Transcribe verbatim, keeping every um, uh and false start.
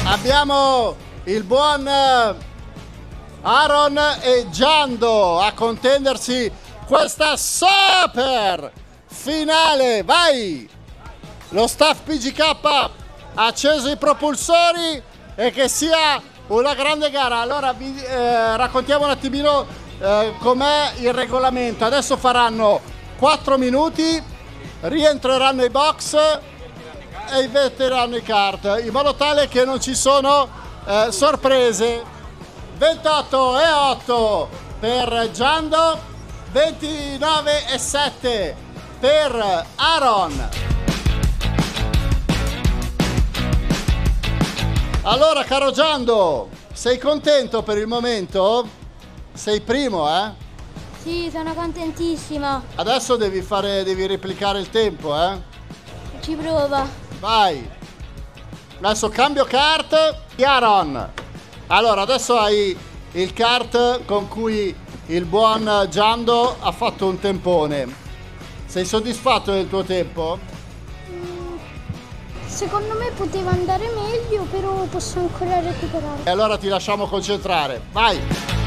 abbiamo il buon Aaron e Giando a contendersi questa super finale. Vai! Lo staff P G K ha acceso i propulsori e che sia una grande gara. Allora vi eh, raccontiamo un attimino eh, com'è il regolamento. Adesso faranno quattro minuti, rientreranno i box e invertiranno i kart in modo tale che non ci sono eh, sorprese. ventotto e otto per Giando, ventinove e sette per Aaron. Allora, caro Giando, sei contento per il momento? Sei primo, eh? Sì, sono contentissima. Adesso devi fare, devi replicare il tempo, eh? Ci prova. Vai. Adesso cambio kart. Aaron. Allora, adesso hai il kart con cui il buon Giando ha fatto un tempone. Sei soddisfatto del tuo tempo? Mm, secondo me poteva andare meglio, però posso ancora recuperare. E allora ti lasciamo concentrare. Vai.